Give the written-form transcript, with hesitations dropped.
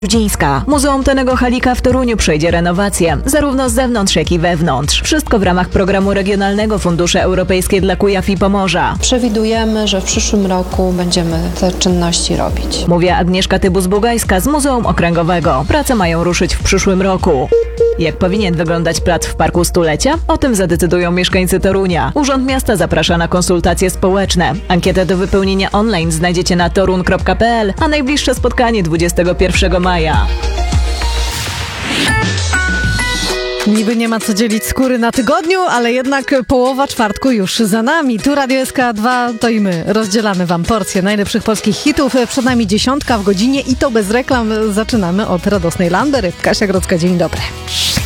Rudzińska. Muzeum Tonego Halika w Toruniu przejdzie renowację, zarówno z zewnątrz, jak i wewnątrz. Wszystko w ramach programu regionalnego Fundusze Europejskie dla Kujaw i Pomorza. Przewidujemy, że w przyszłym roku będziemy te czynności robić. Mówi Agnieszka Tybus-Bugajska z Muzeum Okręgowego. Prace mają ruszyć w przyszłym roku. Jak powinien wyglądać plac w Parku Stulecia? O tym zadecydują mieszkańcy Torunia. Urząd Miasta zaprasza na konsultacje społeczne. Ankietę do wypełnienia online znajdziecie na torun.pl, a najbliższe spotkanie 21 maja. Niby nie ma co dzielić skóry na tygodniu, ale jednak połowa czwartku już za nami. Tu Radio SK2, to i my rozdzielamy wam porcję najlepszych polskich hitów. Przed nami 10 w godzinie i to bez reklam. Zaczynamy od radosnej Landery. Kasia Grodzka, dzień dobry.